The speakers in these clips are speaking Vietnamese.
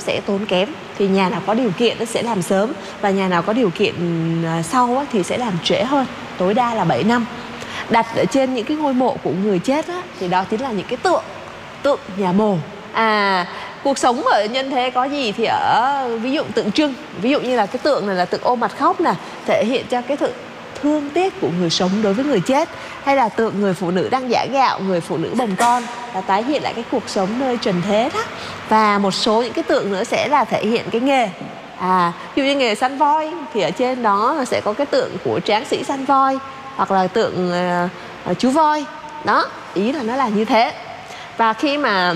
sẽ tốn kém. Thì nhà nào có điều kiện nó sẽ làm sớm, và nhà nào có điều kiện sau thì sẽ làm trễ hơn, tối đa là 7 năm. Đặt ở trên những cái ngôi mộ của người chết thì đó chính là những cái tượng nhà mồ. Cuộc sống ở nhân thế có gì thì ví dụ tượng trưng, ví dụ như là cái tượng này là tượng ôm mặt khóc nè, thể hiện cho cái sự thương tiếc của người sống đối với người chết. Hay là tượng người phụ nữ đang giã gạo, người phụ nữ bồng con, là tái hiện lại cái cuộc sống nơi trần thế đó. Và một số những cái tượng nữa sẽ là thể hiện cái nghề. Ví dụ như nghề săn voi thì ở trên đó là sẽ có cái tượng của tráng sĩ săn voi, hoặc là tượng chú voi. Đó, ý là nó là như thế. Và khi mà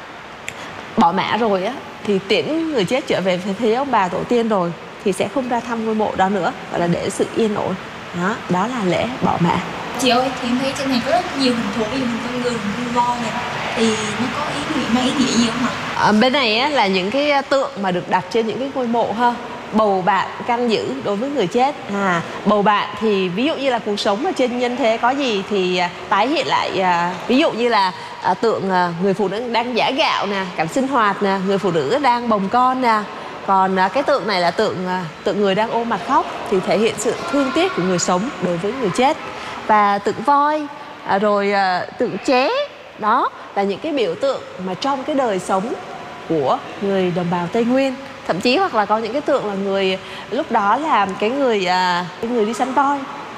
bỏ mả rồi thì tiễn người chết trở về thế ông bà tổ tiên rồi thì sẽ không ra thăm ngôi mộ đó nữa, gọi là để sự yên ổn. Đó là lễ bỏ mả. Chị ơi, thì em thấy trên này có rất nhiều hình thù, ví dụ hình con người, hình con voi này, thì nó có ý nghĩa gì không ạ? Bên này là những cái tượng mà được đặt trên những cái ngôi mộ ha. Bầu bạn canh giữ đối với người chết. Bầu bạn thì ví dụ như là cuộc sống ở trên nhân thế có gì thì tái hiện lại, ví dụ như là tượng người phụ nữ đang giã gạo nè, cảnh sinh hoạt nè, người phụ nữ đang bồng con nè. Còn cái tượng này là tượng người đang ôm mặt khóc, thì thể hiện sự thương tiếc của người sống đối với người chết. Và tượng voi, rồi tượng ché, đó là những cái biểu tượng mà trong cái đời sống của người đồng bào Tây Nguyên. Thậm chí hoặc là có những cái tượng là người lúc đó là cái người đi săn voi.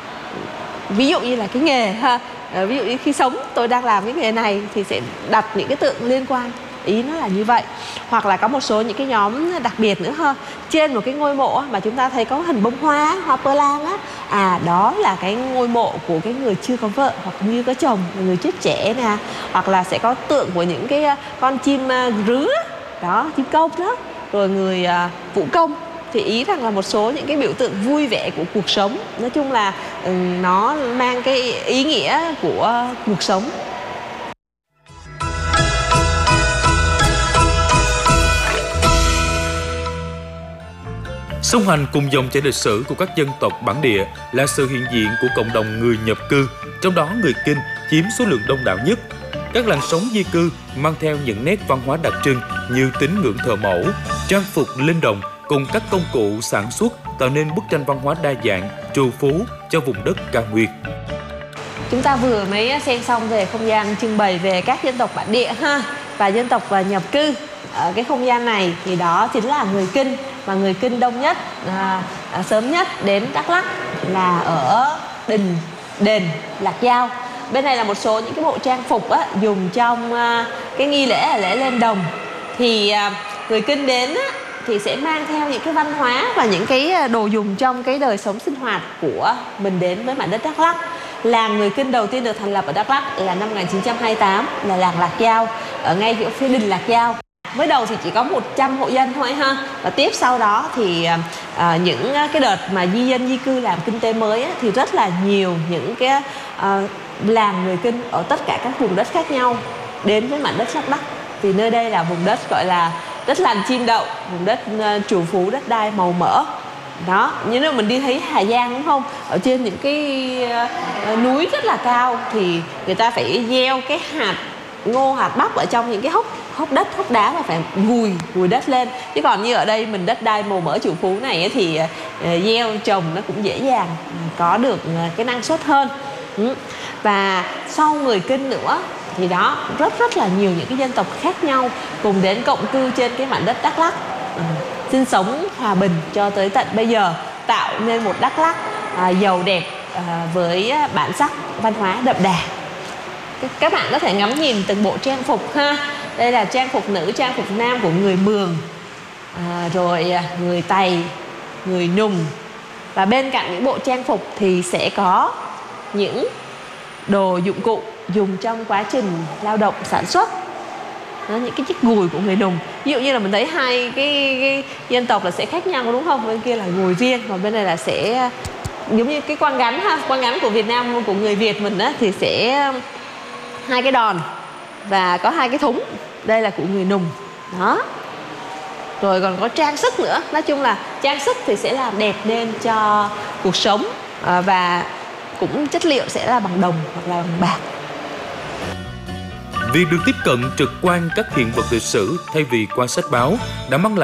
Ví dụ như là cái nghề ha, ví dụ như khi sống tôi đang làm cái nghề này thì sẽ đặt những cái tượng liên quan, ý nó là như vậy. Hoặc là có một số những cái nhóm đặc biệt nữa ha. Trên một cái ngôi mộ mà chúng ta thấy có hình bông hoa pơ lan đó là cái ngôi mộ của cái người chưa có vợ hoặc như có chồng, người chết trẻ nè. Hoặc là sẽ có tượng của những cái con chim rứa đó, chim công đó, rồi người vũ công. Thì ý rằng là một số những cái biểu tượng vui vẻ của cuộc sống. Nói chung là nó mang cái ý nghĩa của cuộc sống. Song hành cùng dòng chảy lịch sử của các dân tộc bản địa là sự hiện diện của cộng đồng người nhập cư, trong đó người Kinh chiếm số lượng đông đảo nhất. Các làn sóng di cư mang theo những nét văn hóa đặc trưng như tín ngưỡng thờ mẫu, trang phục linh đồng cùng các công cụ sản xuất tạo nên bức tranh văn hóa đa dạng, trù phú cho vùng đất cao nguyên. Chúng ta vừa mới xem xong về không gian trưng bày về các dân tộc bản địa và dân tộc nhập cư. Ở cái không gian này thì đó chính là người Kinh, và người Kinh đông nhất, sớm nhất đến Đắk Lắk là ở đền Lạc Dao. Bên này là một số những cái bộ trang phục dùng trong cái nghi lễ là lễ lên đồng. Thì người Kinh đến thì sẽ mang theo những cái văn hóa và những cái đồ dùng trong cái đời sống sinh hoạt của mình đến với mảnh đất Đắk Lắk. Làng người Kinh đầu tiên được thành lập ở Đắk Lắk là năm 1928, là làng Lạc Dao ở ngay chỗ phía đình Lạc Dao. Mới đầu thì chỉ có 100 hộ dân thôi ha. Và tiếp sau đó thì những cái đợt mà di dân di cư làm kinh tế mới thì rất là nhiều những cái làng người Kinh ở tất cả các vùng đất khác nhau đến với mảnh đất Đắk Lắk. Vì nơi đây là vùng đất gọi là đất lành chim đậu, vùng đất trù phú, đất đai màu mỡ. Đó, như nếu mình đi thấy Hà Giang đúng không? Ở trên những cái núi rất là cao thì người ta phải gieo cái hạt ngô, hạt bắp ở trong những cái hốc đất, hốc đá mà phải gùi đất lên. Chứ còn như ở đây mình đất đai màu mỡ trù phú này thì gieo trồng nó cũng dễ dàng, có được cái năng suất hơn. Và sau người Kinh nữa thì đó rất là nhiều những cái dân tộc khác nhau cùng đến cộng cư trên cái mảnh đất Đắk Lắk, sinh sống hòa bình cho tới tận bây giờ, tạo nên một Đắk Lắk giàu đẹp với bản sắc văn hóa đậm đà. Các bạn có thể ngắm nhìn từng bộ trang phục ha. Đây là trang phục nữ, trang phục nam của người Mường, rồi người Tày, người Nùng. Và bên cạnh những bộ trang phục thì sẽ có những đồ dụng cụ dùng trong quá trình lao động sản xuất. Đó, những cái chiếc gùi của người Nùng. Ví dụ như là mình thấy hai cái dân tộc là sẽ khác nhau đúng không? Bên kia là gùi riêng, và bên này là sẽ giống như cái quang gánh ha. Quang gánh của Việt Nam, của người Việt mình thì sẽ hai cái đòn và có hai cái thúng. Đây là của người Nùng. Đó. Rồi còn có trang sức nữa. Nói chung là trang sức thì sẽ làm đẹp nên cho cuộc sống, và cũng chất liệu sẽ là bằng đồng hoặc là bằng bạc. Việc được tiếp cận trực quan các hiện vật lịch sử thay vì qua sách báo đã mang lại